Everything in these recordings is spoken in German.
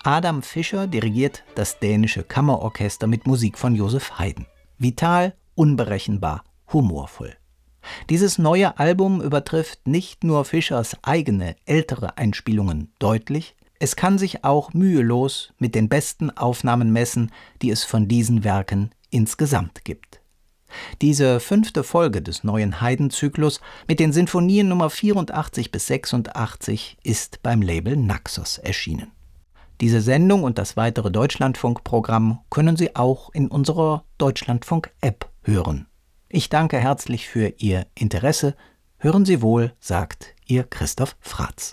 Adam Fischer dirigiert das dänische Kammerorchester mit Musik von Joseph Haydn. Vital, unberechenbar, humorvoll. Dieses neue Album übertrifft nicht nur Fischers eigene, ältere Einspielungen deutlich, es kann sich auch mühelos mit den besten Aufnahmen messen, die es von diesen Werken insgesamt gibt. Diese 5. Folge des neuen Haydn-Zyklus mit den Sinfonien Nummer 84 bis 86 ist beim Label Naxos erschienen. Diese Sendung und das weitere Deutschlandfunk-Programm können Sie auch in unserer Deutschlandfunk-App hören. Ich danke herzlich für Ihr Interesse. Hören Sie wohl, sagt Ihr Christoph Fratz.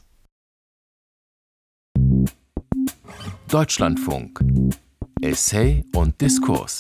Deutschlandfunk. Essay und Diskurs.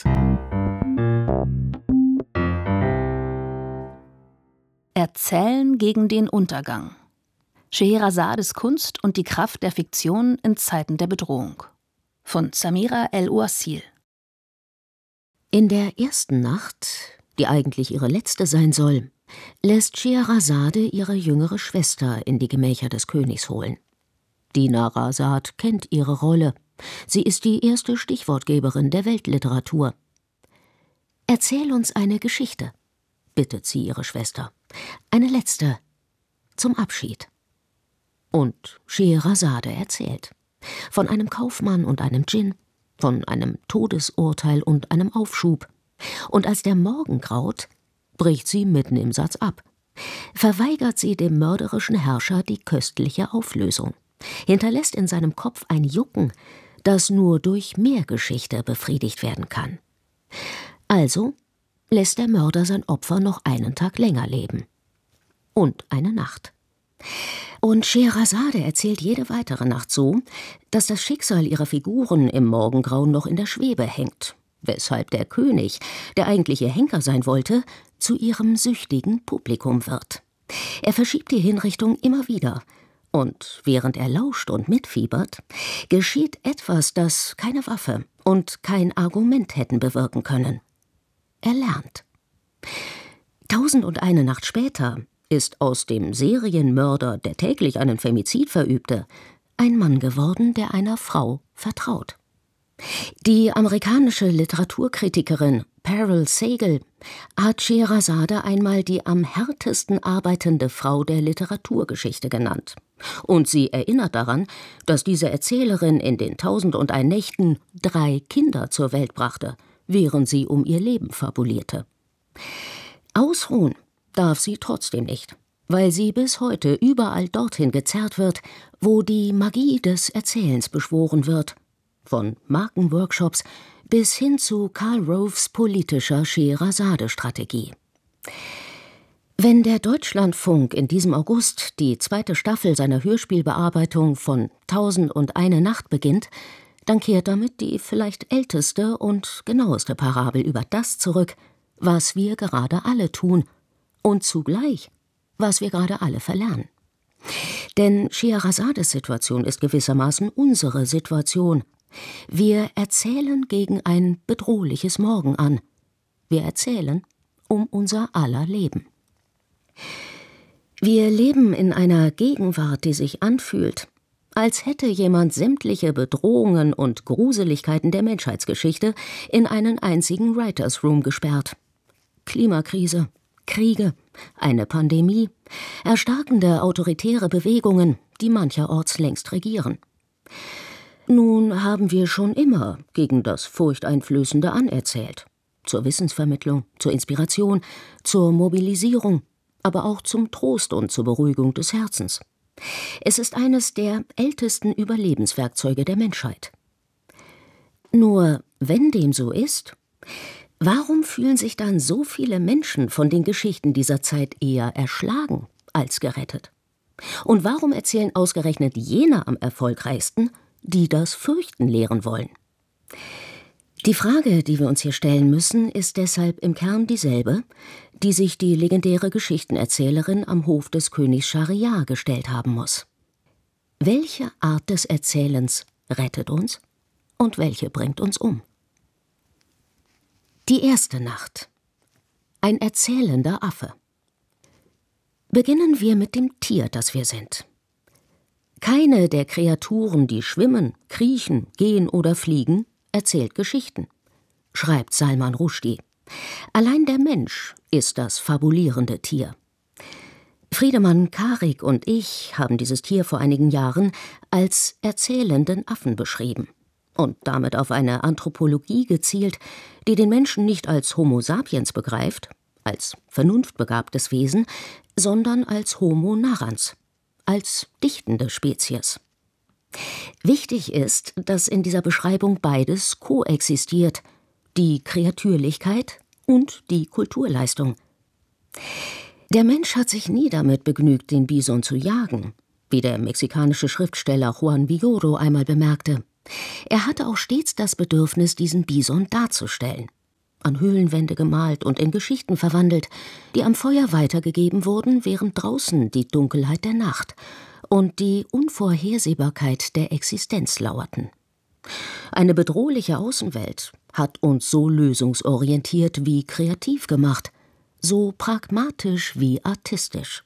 Erzählen gegen den Untergang. Scheherazades Kunst und die Kraft der Fiktion in Zeiten der Bedrohung. Von Samira El-Ouassil. In der ersten Nacht, die eigentlich ihre letzte sein soll, lässt Scheherazade ihre jüngere Schwester in die Gemächer des Königs holen. Dinarazad kennt ihre Rolle. Sie ist die erste Stichwortgeberin der Weltliteratur. »Erzähl uns eine Geschichte«, bittet sie ihre Schwester. »Eine letzte, zum Abschied.« Und Scheherazade erzählt. Von einem Kaufmann und einem Dschinn, von einem Todesurteil und einem Aufschub. Und als der Morgen graut, bricht sie mitten im Satz ab. Verweigert sie dem mörderischen Herrscher die köstliche Auflösung. Hinterlässt in seinem Kopf ein Jucken, das nur durch mehr Geschichte befriedigt werden kann. Also lässt der Mörder sein Opfer noch einen Tag länger leben. Und eine Nacht. Und Scheherazade erzählt jede weitere Nacht so, dass das Schicksal ihrer Figuren im Morgengrauen noch in der Schwebe hängt, weshalb der König, der eigentlich ihr Henker sein wollte, zu ihrem süchtigen Publikum wird. Er verschiebt die Hinrichtung immer wieder. Und während er lauscht und mitfiebert, geschieht etwas, das keine Waffe und kein Argument hätten bewirken können. Er lernt. 1001 Nacht später ist aus dem Serienmörder, der täglich einen Femizid verübte, ein Mann geworden, der einer Frau vertraut. Die amerikanische Literaturkritikerin Parul Sehgal hat Scheherazade einmal die am härtesten arbeitende Frau der Literaturgeschichte genannt. Und sie erinnert daran, dass diese Erzählerin in den 1001 Nächten 3 Kinder zur Welt brachte, während sie um ihr Leben fabulierte. Ausruhen darf sie trotzdem nicht, weil sie bis heute überall dorthin gezerrt wird, wo die Magie des Erzählens beschworen wird. Von Markenworkshops bis hin zu Karl Roves politischer Scheherazade-Strategie. Wenn der Deutschlandfunk in diesem August die 2. Staffel seiner Hörspielbearbeitung von 1001 Nacht beginnt, dann kehrt damit die vielleicht älteste und genaueste Parabel über das zurück, was wir gerade alle tun und zugleich, was wir gerade alle verlernen. Denn Scheherazades Situation ist gewissermaßen unsere Situation. Wir erzählen gegen ein bedrohliches Morgen an. Wir erzählen um unser aller Leben. Wir leben in einer Gegenwart, die sich anfühlt, als hätte jemand sämtliche Bedrohungen und Gruseligkeiten der Menschheitsgeschichte in einen einzigen Writers Room gesperrt. Klimakrise, Kriege, eine Pandemie, erstarkende autoritäre Bewegungen, die mancherorts längst regieren. Nun haben wir schon immer gegen das Furchteinflößende anerzählt. Zur Wissensvermittlung, zur Inspiration, zur Mobilisierung, aber auch zum Trost und zur Beruhigung des Herzens. Es ist eines der ältesten Überlebenswerkzeuge der Menschheit. Nur wenn dem so ist, warum fühlen sich dann so viele Menschen von den Geschichten dieser Zeit eher erschlagen als gerettet? Und warum erzählen ausgerechnet jene am erfolgreichsten, die das Fürchten lehren wollen? Die Frage, die wir uns hier stellen müssen, ist deshalb im Kern dieselbe, die sich die legendäre Geschichtenerzählerin am Hof des Königs Schahriar gestellt haben muss. Welche Art des Erzählens rettet uns und welche bringt uns um? Die erste Nacht. Ein erzählender Affe. Beginnen wir mit dem Tier, das wir sind. Keine der Kreaturen, die schwimmen, kriechen, gehen oder fliegen, erzählt Geschichten, schreibt Salman Rushdie. Allein der Mensch ist das fabulierende Tier. Friedemann Karik und ich haben dieses Tier vor einigen Jahren als erzählenden Affen beschrieben und damit auf eine Anthropologie gezielt, die den Menschen nicht als Homo sapiens begreift, als vernunftbegabtes Wesen, sondern als Homo narrans, als dichtende Spezies. Wichtig ist, dass in dieser Beschreibung beides koexistiert, die Kreatürlichkeit und die Kulturleistung. Der Mensch hat sich nie damit begnügt, den Bison zu jagen, wie der mexikanische Schriftsteller Juan Villoro einmal bemerkte. Er hatte auch stets das Bedürfnis, diesen Bison darzustellen, an Höhlenwände gemalt und in Geschichten verwandelt, die am Feuer weitergegeben wurden, während draußen die Dunkelheit der Nacht und die Unvorhersehbarkeit der Existenz lauerten. Eine bedrohliche Außenwelt hat uns so lösungsorientiert wie kreativ gemacht, so pragmatisch wie artistisch.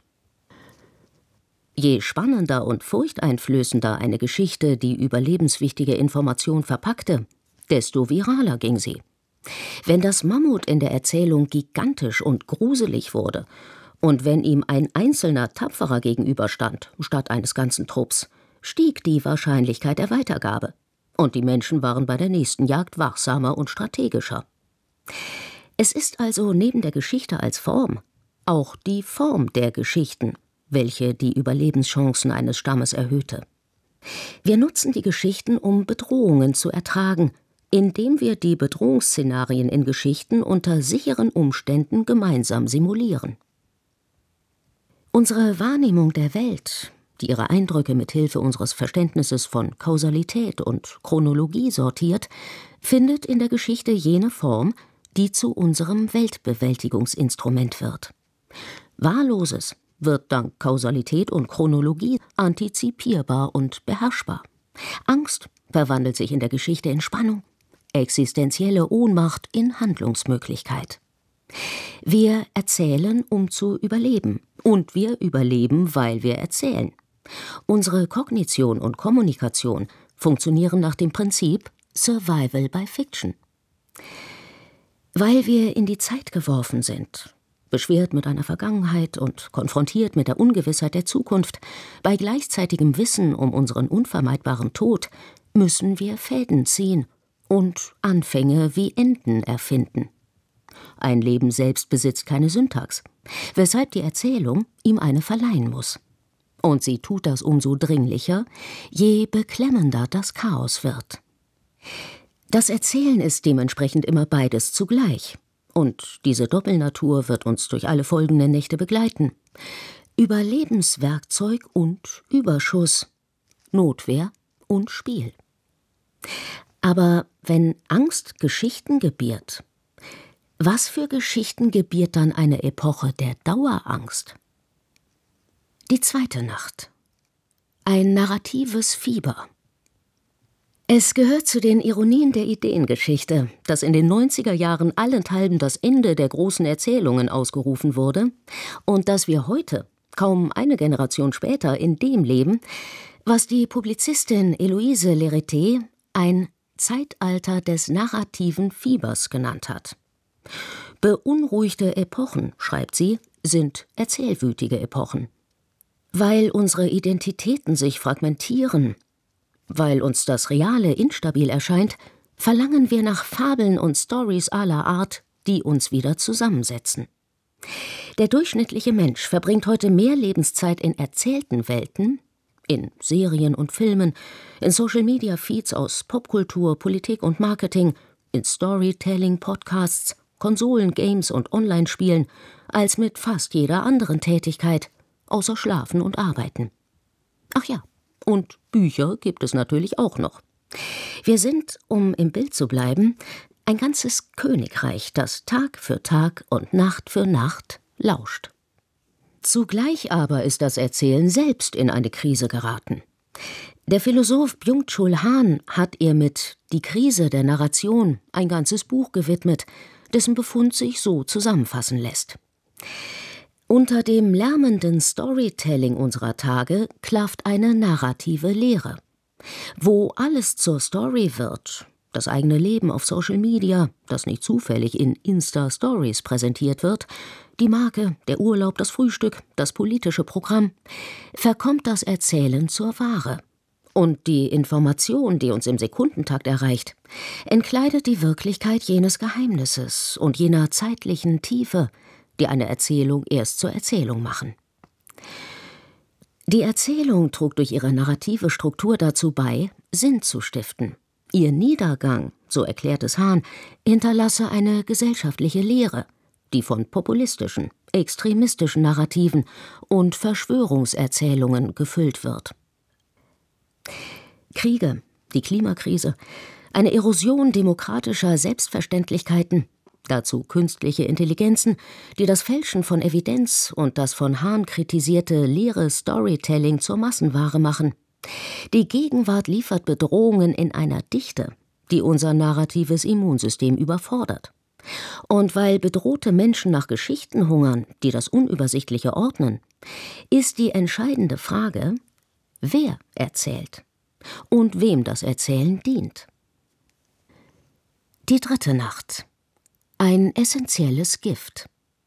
Je spannender und furchteinflößender eine Geschichte die überlebenswichtige Information verpackte, desto viraler ging sie. Wenn das Mammut in der Erzählung gigantisch und gruselig wurde und wenn ihm ein einzelner Tapferer gegenüberstand, statt eines ganzen Trupps, stieg die Wahrscheinlichkeit der Weitergabe und die Menschen waren bei der nächsten Jagd wachsamer und strategischer. Es ist also neben der Geschichte als Form auch die Form der Geschichten, welche die Überlebenschancen eines Stammes erhöhte. Wir nutzen die Geschichten, um Bedrohungen zu ertragen, indem wir die Bedrohungsszenarien in Geschichten unter sicheren Umständen gemeinsam simulieren. Unsere Wahrnehmung der Welt, die ihre Eindrücke mit Hilfe unseres Verständnisses von Kausalität und Chronologie sortiert, findet in der Geschichte jene Form, die zu unserem Weltbewältigungsinstrument wird. Wahlloses wird dank Kausalität und Chronologie antizipierbar und beherrschbar. Angst verwandelt sich in der Geschichte in Spannung, existenzielle Ohnmacht in Handlungsmöglichkeit. Wir erzählen, um zu überleben, und wir überleben, weil wir erzählen. Unsere Kognition und Kommunikation funktionieren nach dem Prinzip Survival by Fiction. Weil wir in die Zeit geworfen sind, beschwert mit einer Vergangenheit und konfrontiert mit der Ungewissheit der Zukunft, bei gleichzeitigem Wissen um unseren unvermeidbaren Tod, müssen wir Fäden ziehen und Anfänge wie Enden erfinden. Ein Leben selbst besitzt keine Syntax, weshalb die Erzählung ihm eine verleihen muss. Und sie tut das umso dringlicher, je beklemmender das Chaos wird. Das Erzählen ist dementsprechend immer beides zugleich. Und diese Doppelnatur wird uns durch alle folgenden Nächte begleiten. Überlebenswerkzeug und Überschuss, Notwehr und Spiel. Aber wenn Angst Geschichten gebiert, was für Geschichten gebiert dann eine Epoche der Dauerangst? Die zweite Nacht. Ein narratives Fieber. Es gehört zu den Ironien der Ideengeschichte, dass in den 90er Jahren allenthalben das Ende der großen Erzählungen ausgerufen wurde und dass wir heute, kaum eine Generation später, in dem leben, was die Publizistin Eloise Lerité ein Zeitalter des narrativen Fiebers genannt hat. Beunruhigte Epochen, schreibt sie, sind erzählwütige Epochen. Weil unsere Identitäten sich fragmentieren, weil uns das Reale instabil erscheint, verlangen wir nach Fabeln und Stories aller Art, die uns wieder zusammensetzen. Der durchschnittliche Mensch verbringt heute mehr Lebenszeit in erzählten Welten, in Serien und Filmen, in Social-Media-Feeds aus Popkultur, Politik und Marketing, in Storytelling, Podcasts, Konsolen, Games und Online-Spielen, als mit fast jeder anderen Tätigkeit, außer Schlafen und Arbeiten. Ach ja, und Bücher gibt es natürlich auch noch. Wir sind, um im Bild zu bleiben, ein ganzes Königreich, das Tag für Tag und Nacht für Nacht lauscht. Zugleich aber ist das Erzählen selbst in eine Krise geraten. Der Philosoph Byung-Chul Han hat ihr mit »Die Krise der Narration« ein ganzes Buch gewidmet, dessen Befund sich so zusammenfassen lässt. Unter dem lärmenden Storytelling unserer Tage klafft eine narrative Leere. Wo alles zur Story wird, das eigene Leben auf Social Media, das nicht zufällig in Insta-Stories präsentiert wird, die Marke, der Urlaub, das Frühstück, das politische Programm, verkommt das Erzählen zur Ware. Und die Information, die uns im Sekundentakt erreicht, entkleidet die Wirklichkeit jenes Geheimnisses und jener zeitlichen Tiefe, die eine Erzählung erst zur Erzählung machen. Die Erzählung trug durch ihre narrative Struktur dazu bei, Sinn zu stiften. Ihr Niedergang, so erklärt es Hahn, hinterlasse eine gesellschaftliche Leere, die von populistischen, extremistischen Narrativen und Verschwörungserzählungen gefüllt wird. Kriege, die Klimakrise, eine Erosion demokratischer Selbstverständlichkeiten, dazu künstliche Intelligenzen, die das Fälschen von Evidenz und das von Hahn kritisierte leere Storytelling zur Massenware machen. Die Gegenwart liefert Bedrohungen in einer Dichte, die unser narratives Immunsystem überfordert. Und weil bedrohte Menschen nach Geschichten hungern, die das Unübersichtliche ordnen, ist die entscheidende Frage, wer erzählt und wem das Erzählen dient. Die dritte Nacht. Ein essentielles Gift.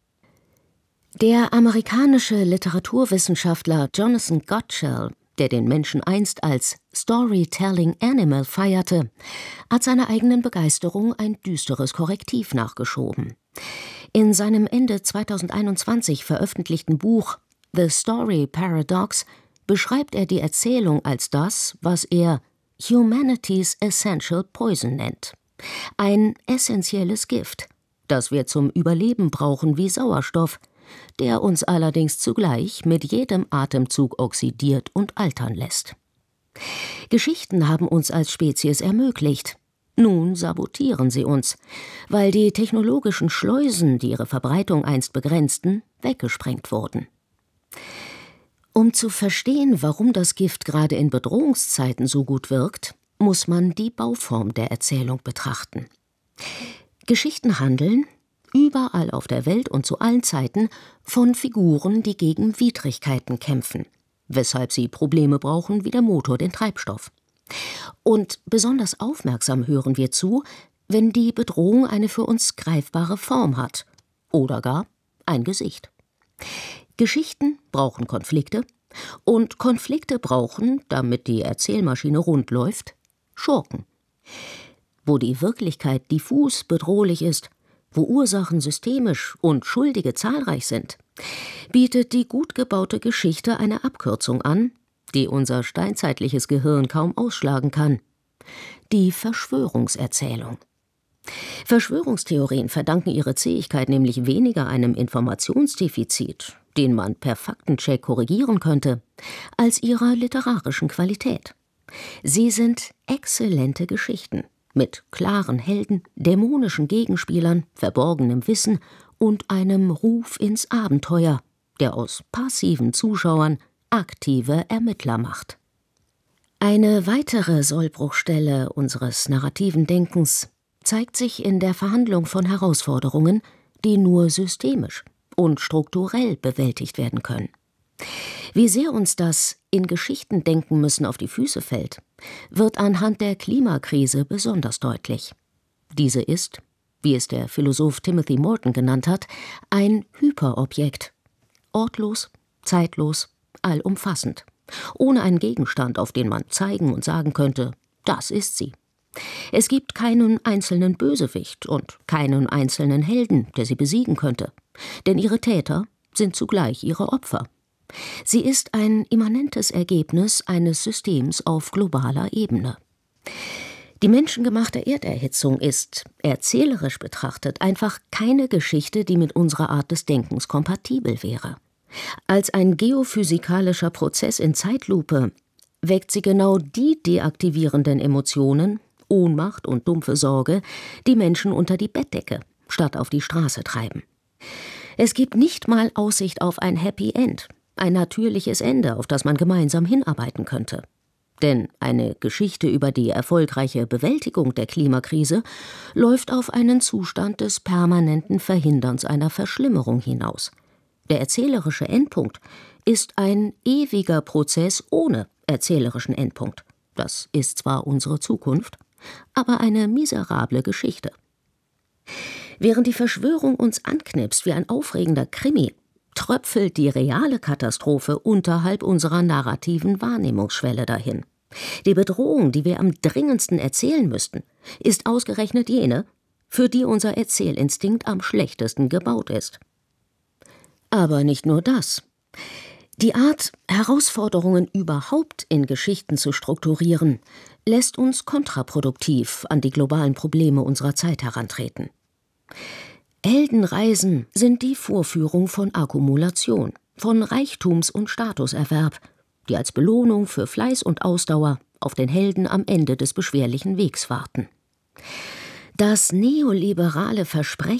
Der amerikanische Literaturwissenschaftler Jonathan Gottschall, der den Menschen einst als Storytelling Animal feierte, hat seiner eigenen Begeisterung ein düsteres Korrektiv nachgeschoben. In seinem Ende 2021 veröffentlichten Buch The Story Paradox beschreibt er die Erzählung als das, was er Humanity's Essential Poison nennt. Ein essentielles Gift, das wir zum Überleben brauchen wie Sauerstoff, der uns allerdings zugleich mit jedem Atemzug oxidiert und altern lässt. Geschichten haben uns als Spezies ermöglicht. Nun sabotieren sie uns, weil die technologischen Schleusen, die ihre Verbreitung einst begrenzten, weggesprengt wurden. Um zu verstehen, warum das Gift gerade in Bedrohungszeiten so gut wirkt, muss man die Bauform der Erzählung betrachten. Geschichten handeln, überall auf der Welt und zu allen Zeiten, von Figuren, die gegen Widrigkeiten kämpfen, weshalb sie Probleme brauchen wie der Motor den Treibstoff. Und besonders aufmerksam hören wir zu, wenn die Bedrohung eine für uns greifbare Form hat oder gar ein Gesicht. Geschichten brauchen Konflikte und Konflikte brauchen, damit die Erzählmaschine rund läuft, Schurken. Wo die Wirklichkeit diffus bedrohlich ist, wo Ursachen systemisch und Schuldige zahlreich sind, bietet die gut gebaute Geschichte eine Abkürzung an, die unser steinzeitliches Gehirn kaum ausschlagen kann: die Verschwörungserzählung. Verschwörungstheorien verdanken ihre Zähigkeit nämlich weniger einem Informationsdefizit, den man per Faktencheck korrigieren könnte, als ihrer literarischen Qualität. Sie sind exzellente Geschichten mit klaren Helden, dämonischen Gegenspielern, verborgenem Wissen und einem Ruf ins Abenteuer, der aus passiven Zuschauern aktive Ermittler macht. Eine weitere Sollbruchstelle unseres narrativen Denkens zeigt sich in der Verhandlung von Herausforderungen, die nur systemisch und strukturell bewältigt werden können. Wie sehr uns das in Geschichten denken müssen auf die Füße fällt, wird anhand der Klimakrise besonders deutlich. Diese ist, wie es der Philosoph Timothy Morton genannt hat, ein Hyperobjekt. Ortlos, zeitlos, allumfassend. Ohne einen Gegenstand, auf den man zeigen und sagen könnte, das ist sie. Es gibt keinen einzelnen Bösewicht und keinen einzelnen Helden, der sie besiegen könnte. Denn ihre Täter sind zugleich ihre Opfer. Sie ist ein immanentes Ergebnis eines Systems auf globaler Ebene. Die menschengemachte Erderhitzung ist, erzählerisch betrachtet, einfach keine Geschichte, die mit unserer Art des Denkens kompatibel wäre. Als ein geophysikalischer Prozess in Zeitlupe weckt sie genau die deaktivierenden Emotionen, Ohnmacht und dumpfe Sorge, die Menschen unter die Bettdecke statt auf die Straße treiben. Es gibt nicht mal Aussicht auf ein Happy End, ein natürliches Ende, auf das man gemeinsam hinarbeiten könnte. Denn eine Geschichte über die erfolgreiche Bewältigung der Klimakrise läuft auf einen Zustand des permanenten Verhinderns einer Verschlimmerung hinaus. Der erzählerische Endpunkt ist ein ewiger Prozess ohne erzählerischen Endpunkt. Das ist zwar unsere Zukunft, aber eine miserable Geschichte. Während die Verschwörung uns anknipst wie ein aufregender Krimi, tröpfelt die reale Katastrophe unterhalb unserer narrativen Wahrnehmungsschwelle dahin. Die Bedrohung, die wir am dringendsten erzählen müssten, ist ausgerechnet jene, für die unser Erzählinstinkt am schlechtesten gebaut ist. Aber nicht nur das. Die Art, Herausforderungen überhaupt in Geschichten zu strukturieren, lässt uns kontraproduktiv an die globalen Probleme unserer Zeit herantreten. Heldenreisen sind die Vorführung von Akkumulation, von Reichtums- und Statuserwerb, die als Belohnung für Fleiß und Ausdauer auf den Helden am Ende des beschwerlichen Wegs warten. Das neoliberale Versprechen